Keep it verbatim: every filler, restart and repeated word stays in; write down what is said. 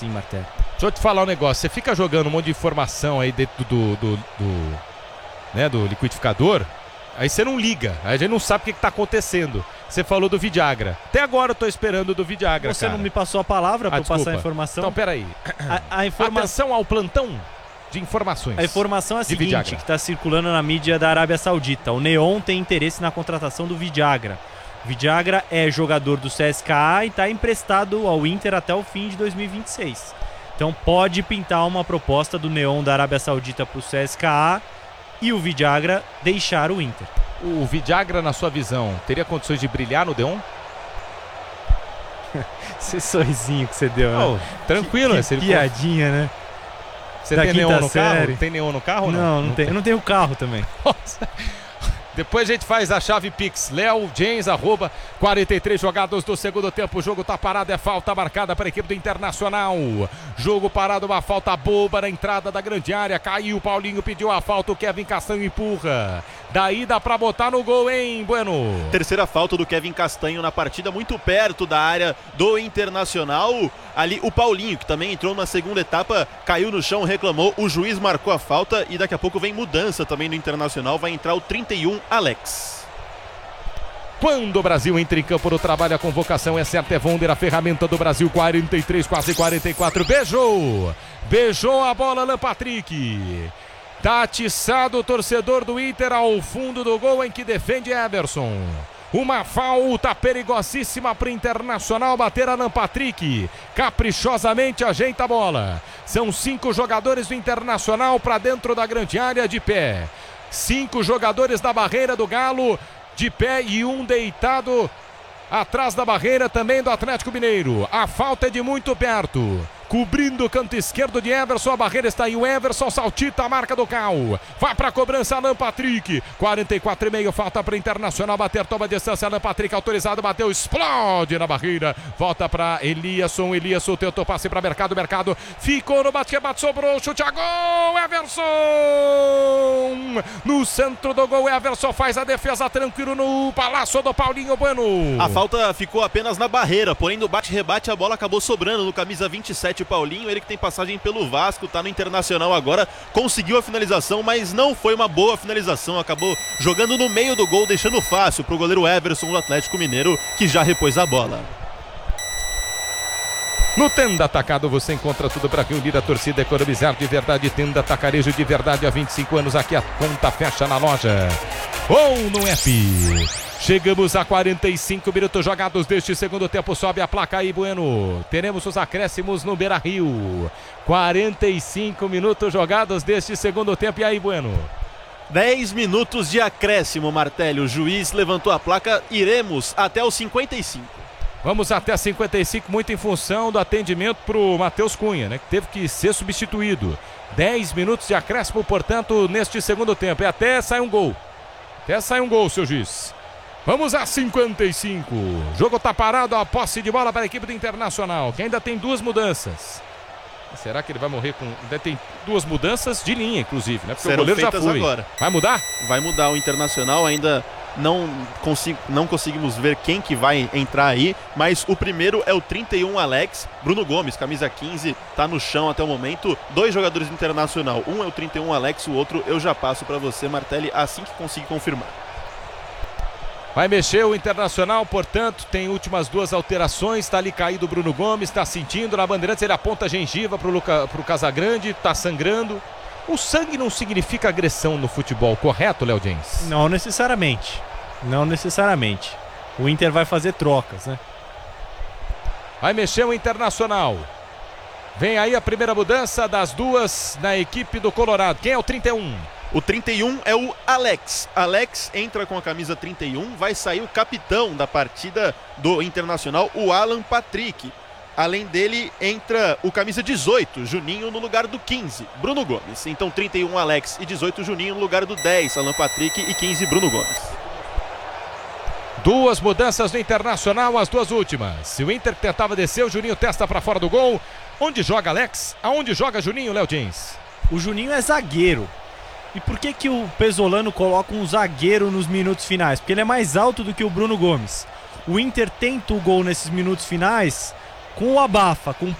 Sim, Martelo. Deixa eu te falar um negócio. Você fica jogando um monte de informação aí dentro do, do, do, né, do liquidificador, aí você não liga. Aí a gente não sabe o que, que tá acontecendo. Você falou do Vidagra. Até agora eu tô esperando do Vidagra, Você cara. não me passou a palavra ah, para eu desculpa. passar a informação? Então, peraí. A, a informa... Atenção ao plantão de informações. A informação é a seguinte, Vidagra. que está circulando na mídia da Arábia Saudita. O Neon tem interesse na contratação do Vidagra. O Vidagra é jogador do C S K A e está emprestado ao Inter até o fim de dois mil e vinte e seis. Então pode pintar uma proposta do Neon da Arábia Saudita para o C S K A e o Vidagra deixar o Inter. O Vidagra, na sua visão, teria condições de brilhar no Neon? Esse sorrisinho que você deu, né? Oh, tranquilo, que, que né? piadinha, for... né? Você da tem Neon no série. carro? Tem Neon no carro ou não? Não, não, não tem. tem. Eu não tenho carro também. Nossa. Depois a gente faz a chave Pix. Léo James, arroba quarenta e três jogados do segundo tempo. O jogo tá parado, é falta marcada para a equipe do Internacional. Jogo parado, uma falta boba na entrada da grande área. Caiu, o Paulinho pediu a falta, o Kevin Castanho empurra. Daí dá pra botar no gol, hein, Bueno? Terceira falta do Kevin Castanho na partida, muito perto da área do Internacional. Ali o Paulinho, que também entrou na segunda etapa, caiu no chão, reclamou. O juiz marcou a falta e daqui a pouco vem mudança também no Internacional. Vai entrar o trinta e um, Alex. Quando o Brasil entra em campo no trabalho, a convocação é certa, é Vonder, a ferramenta do Brasil, quarenta e três, quase quarenta e quatro, beijou, beijou a bola, Alan Patrick, tá atiçado o torcedor do Inter ao fundo do gol em que defende Everson. Uma falta perigosíssima para o Internacional bater Alan Patrick. Caprichosamente ajeita a bola. São cinco jogadores do Internacional para dentro da grande área de pé. Cinco jogadores da barreira do Galo de pé e um deitado atrás da barreira também do Atlético Mineiro. A falta é de muito perto. Cobrindo o canto esquerdo de Everson, a barreira está aí, o Everson saltita a marca do Cal. Vai para a cobrança, Alan Patrick. quarenta e quatro e meio, falta para o Internacional bater, toma distância, Alan Patrick autorizado, bateu, explode na barreira. Volta para Eliasson, Eliasson tentou passe para Mercado, Mercado ficou no bate-rebate, sobrou, chute a gol, Everson! No centro do gol, Everson faz a defesa tranquilo no Palácio do Paulinho Bueno. A falta ficou apenas na barreira, porém no bate-rebate a bola acabou sobrando no camisa vinte e sete, Paulinho, ele que tem passagem pelo Vasco, tá no Internacional agora, conseguiu a finalização, mas não foi uma boa finalização, acabou jogando no meio do gol, deixando fácil pro goleiro Everson do Atlético Mineiro, que já repôs a bola. No Tenda Atacado você encontra tudo para reunir a torcida, economizar de verdade. Tenda Atacarejo de verdade, há vinte e cinco anos aqui a conta fecha na loja ou no app. Chegamos a quarenta e cinco minutos jogados deste segundo tempo, sobe a placa aí, Bueno. Teremos os acréscimos no Beira-Rio. quarenta e cinco minutos jogados deste segundo tempo, e aí, Bueno? dez minutos de acréscimo, Martelli. O juiz levantou a placa, iremos até os cinquenta e cinco. Vamos até cinquenta e cinco, muito em função do atendimento para o Matheus Cunha, né, que teve que ser substituído. dez minutos de acréscimo, portanto, neste segundo tempo. E até sai um gol. Até sai um gol, seu juiz. Vamos a cinquenta e cinco. O jogo está parado, a posse de bola para a equipe do Internacional, que ainda tem duas mudanças. Será que ele vai morrer com... Ainda tem duas mudanças de linha, inclusive, né? Porque serão o goleiro já foi. Agora. Vai mudar? Vai mudar o Internacional, ainda não, consigo, não conseguimos ver quem que vai entrar aí, mas o primeiro é o trinta e um, Alex. Bruno Gomes, camisa quinze, tá no chão até o momento. Dois jogadores do Internacional, um é o trinta e um, Alex, o outro eu já passo para você, Martelli, assim que conseguir confirmar. Vai mexer o Internacional, portanto, tem últimas duas alterações. Está ali caído o Bruno Gomes, está sentindo na Bandeirantes, ele aponta a gengiva para o Casagrande, está sangrando. O sangue não significa agressão no futebol, correto, Léo James? Não necessariamente, não necessariamente. O Inter vai fazer trocas, né? Vai mexer o Internacional. Vem aí a primeira mudança das duas na equipe do Colorado. Quem é o trinta e um? O trinta e um é o Alex. Alex entra com a camisa trinta e um, vai sair o capitão da partida do Internacional, o Alan Patrick. Além dele, entra o camisa dezoito, Juninho, no lugar do quinze, Bruno Gomes. Então trinta e um, Alex, e dezoito, Juninho, no lugar do dez, Alan Patrick, e quinze, Bruno Gomes. Duas mudanças no Internacional, as duas últimas. Se o Inter tentava descer, o Juninho testa para fora do gol. Onde joga Alex? Aonde joga Juninho, Léo James? O Juninho é zagueiro. E por que que o Pesolano coloca um zagueiro nos minutos finais? Porque ele é mais alto do que o Bruno Gomes. O Inter tenta o gol nesses minutos finais com o abafa, com